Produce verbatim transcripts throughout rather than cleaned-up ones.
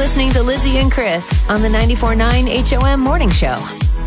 listening to Lizzie and Chris on the ninety-four point nine H O M Morning Show.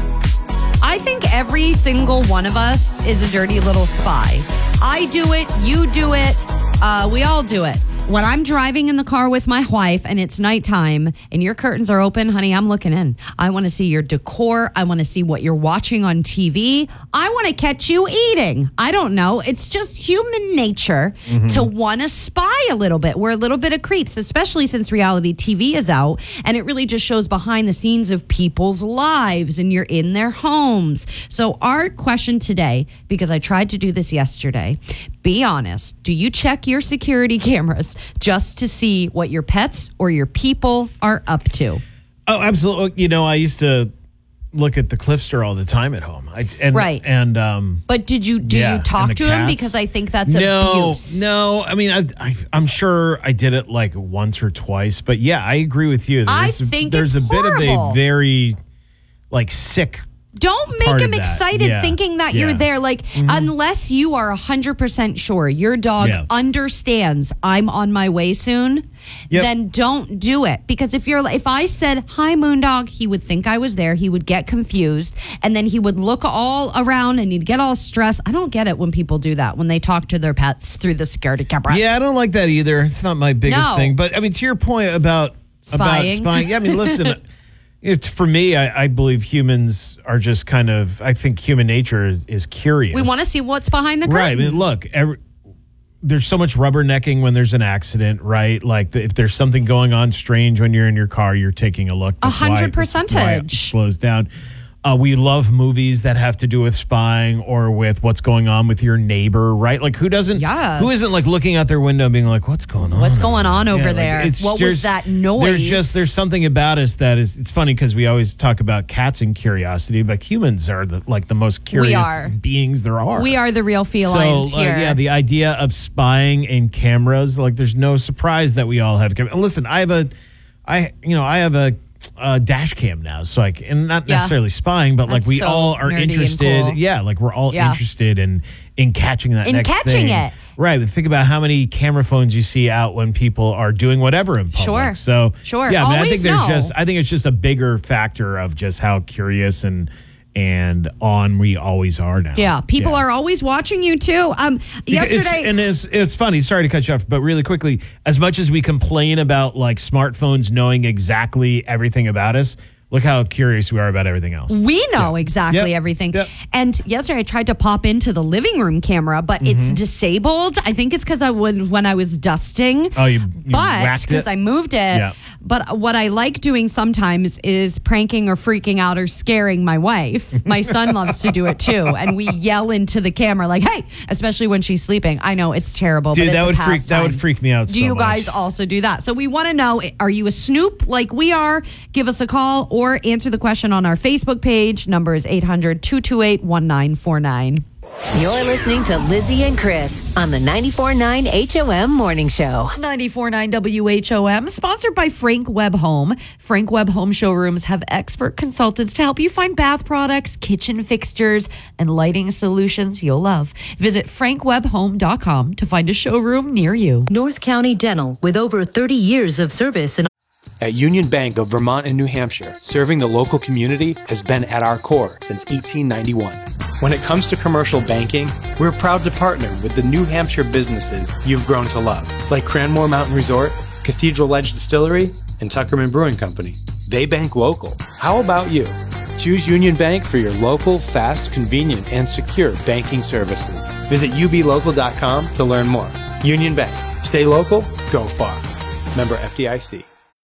I think every single one of us is a dirty little spy. I do it. You do it. Uh, we all do it. When I'm driving in the car with my wife and it's nighttime and your curtains are open, honey, I'm looking in. I want to see your decor. I want to see what you're watching on T V. I want to catch you eating. I don't know. It's just human nature mm-hmm. to want to spy a little bit. We're a little bit of creeps, especially since reality T V is out and it really just shows behind the scenes of people's lives and you're in their homes. So our question today, because I tried to do this yesterday, be honest. Do you check your security cameras just to see what your pets or your people are up to? Oh, absolutely. You know, I used to look at the Cliffster all the time at home. I, and, right. And um, but did you do yeah, you talk to cats. him? Because I think that's no, abuse. No, I mean, I, I, I'm sure I did it like once or twice. But yeah, I agree with you. There's I think a, there's it's a bit horrible. of a very like sick. Don't make him excited yeah. thinking that yeah. you're there. Like, mm-hmm. unless you are one hundred percent sure your dog yeah. understands I'm on my way soon, yep. then don't do it. Because if you're, if I said, hi, Moondog, he would think I was there. He would get confused. And then he would look all around and he'd get all stressed. I don't get it when people do that, when they talk to their pets through the security cameras. Yeah, I don't like that either. It's not my biggest no. thing. But, I mean, to your point about spying. About spying. Yeah, I mean, listen... It's for me, I, I believe humans are just kind of, I think human nature is, is curious. We want to see what's behind the curtain. Right. I mean, look, every, there's so much rubbernecking when there's an accident, right? Like the, if there's something going on strange when you're in your car, you're taking a look. A hundred percentage. It slows down. Uh, we love movies that have to do with spying or with what's going on with your neighbor, right? Like who doesn't, yes. who isn't like looking out their window and being like, what's going on? What's going on over yeah, there? Like, it's what just, was that noise? There's just, there's something about us that is, it's funny because we always talk about cats and curiosity, but humans are the, like the most curious beings there are. We are the real felines so, here. Uh, yeah, the idea of spying and cameras, like there's no surprise that we all have cameras. Listen, I have a, I, you know, I have a, Uh, dash cam now, so like, and not yeah. necessarily spying, but like That's we so all are interested. Cool. Yeah, like we're all yeah. interested in in catching that in next catching thing. it. Right, but think about how many camera phones you see out when people are doing whatever in public. Sure, so sure. Yeah, I, mean, Always I think there's know. just, I think it's just a bigger factor of just how curious and. and on we always are now. Yeah, people yeah. are always watching you too. Um, yesterday, it's, and it's it's funny. Sorry to cut you off, but really quickly, as much as we complain about like smartphones knowing exactly everything about us, look how curious we are about everything else. We know yeah. exactly yep. everything. Yep. And yesterday I tried to pop into the living room camera, but mm-hmm. it's disabled. I think it's because I would when I was dusting. Oh, you, you but because I moved it. Yeah. But what I like doing sometimes is pranking or freaking out or scaring my wife. My son loves to do it too, and we yell into the camera like, "Hey!" Especially when she's sleeping. I know it's terrible, Dude, but it's that a would freak pastime. that would freak me out. Do so you much. guys also do that? So we want to know: are you a snoop like we are? Give us a call or answer the question on our Facebook page. Number is eight hundred, two two eight, one nine four nine. You're listening to Lizzie and Chris on the ninety-four point nine H O M Morning Show. ninety-four point nine W H O M, sponsored by Frank Webb Home. Frank Webb Home showrooms have expert consultants to help you find bath products, kitchen fixtures, and lighting solutions you'll love. Visit frank webb home dot com to find a showroom near you. North County Dental, with over thirty years of service and At Union Bank of Vermont and New Hampshire, serving the local community has been at our core since eighteen ninety-one. When it comes to commercial banking, we're proud to partner with the New Hampshire businesses you've grown to love, like Cranmore Mountain Resort, Cathedral Edge Distillery, and Tuckerman Brewing Company. They bank local. How about you? Choose Union Bank for your local, fast, convenient, and secure banking services. Visit u b local dot com to learn more. Union Bank. Stay local, go far. Member F D I C.